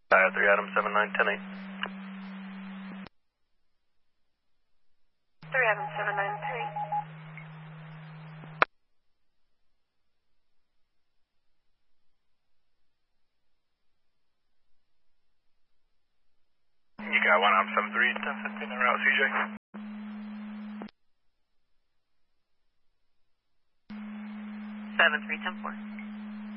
3 Adam 7910-8. 3 Adam 7910-8. You got 1 Adam 73, 1015 en route CJ. 7310-4.